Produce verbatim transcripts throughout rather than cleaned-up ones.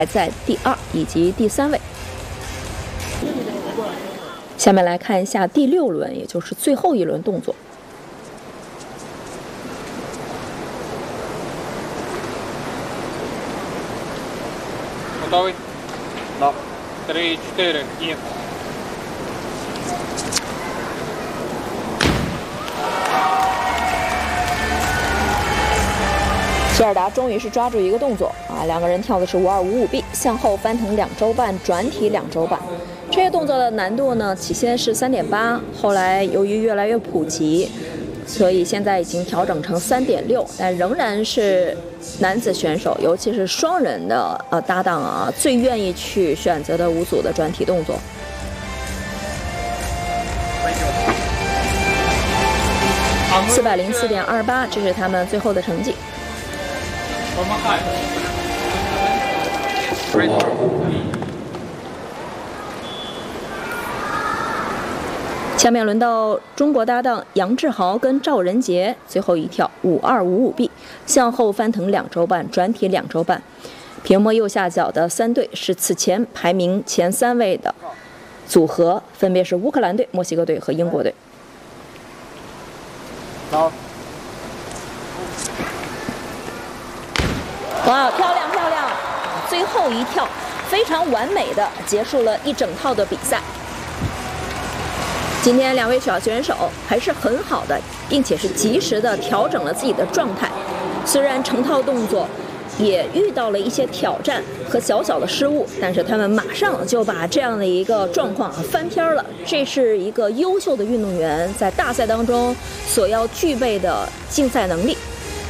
在第二以及第三位。下面来看一下第六轮，也就是最后一轮动作。 Готовый? Да. Три, четыре, и. 希尔达终于是抓住一个动作啊！两个人跳的是五二五五 B， 向后翻腾两周半，转体两周半。这个动作的难度呢，起先是 三点八， 后来由于越来越普及，所以现在已经调整成 三点六， 但仍然是男子选手，尤其是双人的呃搭档啊，最愿意去选择的五组的转体动作。四百零四点二八，这是他们最后的成绩。下面轮到中国搭档杨志豪跟赵仁杰，最后一跳五二五五 B， 向后翻腾两周半，转体两周半。屏幕右下角的三队是此前排名前三位的组合，分别是乌克兰队、墨西哥队和英国队。 好。 哇，漂亮漂亮！最后一跳非常完美的结束了一整套的比赛。今天两位小选手还是很好的，并且是及时的调整了自己的状态。虽然成套动作也遇到了一些挑战和小小的失误，但是他们马上就把这样的一个状况翻篇了。这是一个优秀的运动员在大赛当中所要具备的竞赛能力。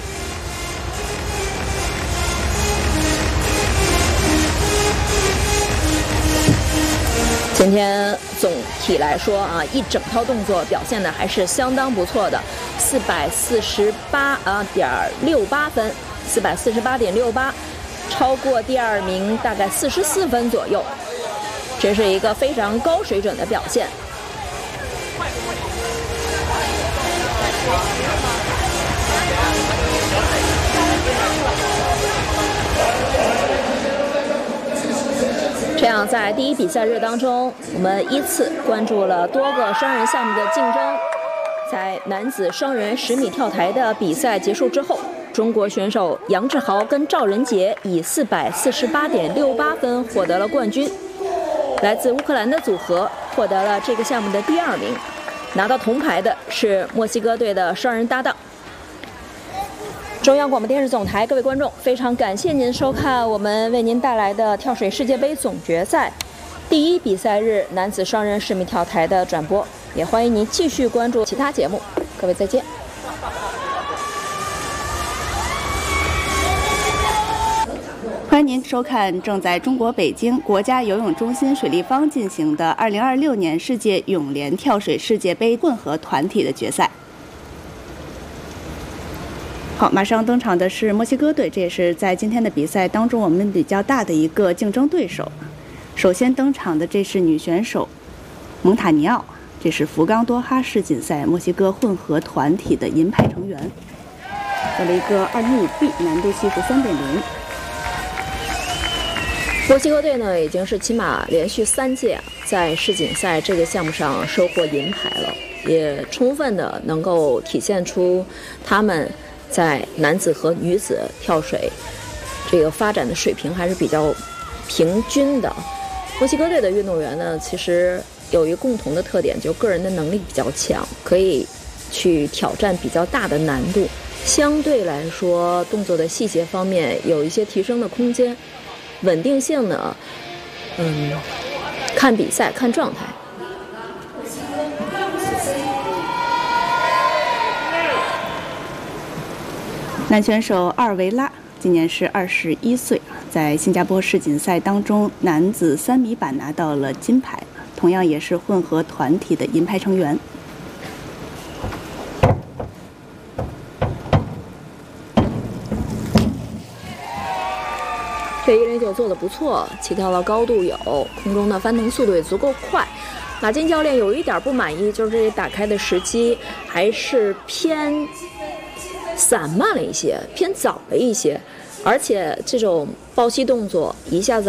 今天总体来说啊，一整套动作表现的还是相当不错的，四百四十八啊点六八分，四百四十八点六八，超过第二名大概四十四分左右，这是一个非常高水准的表现。这样，在第一比赛日当中，我们依次关注了多个双人项目的竞争。在男子双人十米跳台的比赛结束之后，中国选手杨志豪跟赵仁杰以四百四十八点六八分获得了冠军。来自乌克兰的组合获得了这个项目的第二名，拿到铜牌的是墨西哥队的双人搭档。中央广播电视总台，各位观众，非常感谢您收看我们为您带来的跳水世界杯总决赛第一比赛日男子双人十米跳台的转播，也欢迎您继续关注其他节目。各位再见。 欢迎您收看正在中国北京国家游泳中心水立方进行的二零二六年世界泳联跳水世界杯混合团体的决赛。好，马上登场的是墨西哥队，这也是在今天的比赛当中我们比较大的一个竞争对手。首先登场的这是女选手蒙塔尼奥，这是福冈多哈世锦赛墨西哥混合团体的银牌成员，做了一个二零五 B， 难度系数 三点零。 墨西哥队呢，已经是起码连续三届在世锦赛这个项目上收获银牌了，也充分的能够体现出他们在男子和女子跳水这个发展的水平还是比较平均的。墨西哥队的运动员呢，其实有一个共同的特点，就个人的能力比较强，可以去挑战比较大的难度，相对来说动作的细节方面有一些提升的空间。稳定性呢，嗯，看比赛看状态。 男选手阿尔维拉今年是二十一岁，在新加坡世锦赛当中男子三米板拿到了金牌，同样也是混合团体的银牌成员。 这一零九做得不错，起跳的高度有，空中的翻腾速度也足够快。马金教练有一点不满意，就是这打开的时机还是偏散漫了一些，偏早了一些，而且这种抱膝动作一下子